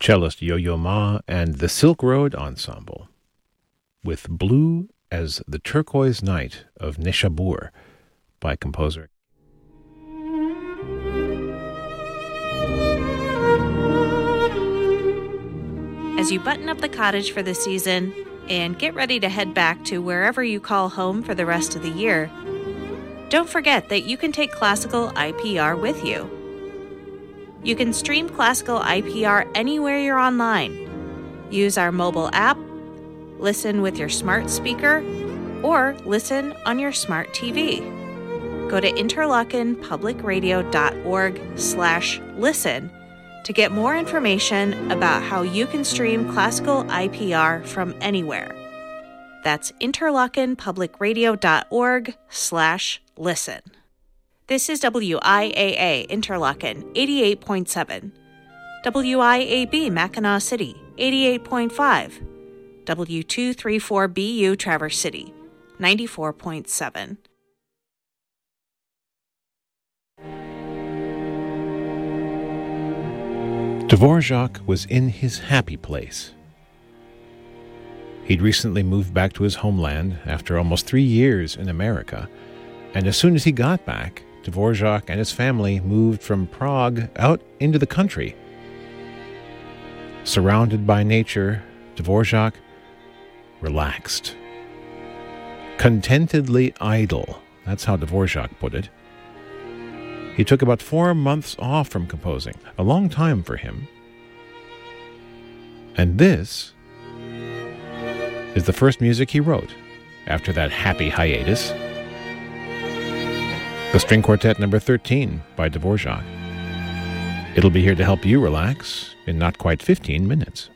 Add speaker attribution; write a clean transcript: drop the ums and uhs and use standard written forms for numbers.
Speaker 1: cellist Yo-Yo Ma and the Silk Road Ensemble with Blue as the Turquoise Night of Neshabur by composer.
Speaker 2: As you button up the cottage for the season and get ready to head back to wherever you call home for the rest of the year, don't forget that you can take classical IPR with you. You can stream classical IPR anywhere you're online. Use our mobile app, listen with your smart speaker, or listen on your smart TV. Go to interlochenpublicradio.org/listen to get more information about how you can stream classical IPR from anywhere. That's interlochenpublicradio.org/listen. This is WIAA Interlochen 88.7, WIAB Mackinac City 88.5, W234BU Traverse City 94.7.
Speaker 1: Dvorak was in his happy place. He'd recently moved back to his homeland after almost 3 years in America, and as soon as he got back, Dvorak and his family moved from Prague out into the country. Surrounded by nature, Dvorak relaxed. Contentedly idle, that's how Dvorak put it. He took about 4 months off from composing, a long time for him. And this is the first music he wrote after that happy hiatus. The String Quartet No. 13 by Dvorak. It'll be here to help you relax in not quite 15 minutes.